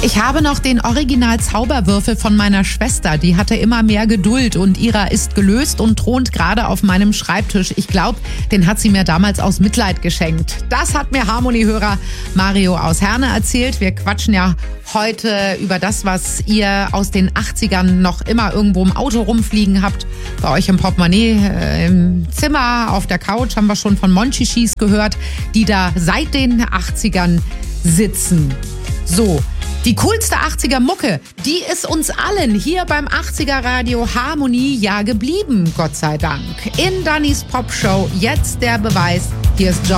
Ich habe noch den Original-Zauberwürfel von meiner Schwester. Die hatte immer mehr Geduld und ihrer ist gelöst und thront gerade auf meinem Schreibtisch. Ich glaube, den hat sie mir damals aus Mitleid geschenkt. Das hat mir Harmony-Hörer Mario aus Herne erzählt. Wir quatschen ja heute über das, was ihr aus den 80ern noch immer irgendwo im Auto rumfliegen habt. Bei euch im Portemonnaie, im Zimmer, auf der Couch haben wir schon von Monchichis gehört, die da seit den 80ern sitzen. So. Die coolste 80er-Mucke, die ist uns allen hier beim 80er-Radio Harmony ja geblieben, Gott sei Dank. In Dannys Popshow jetzt der Beweis. Hier ist John.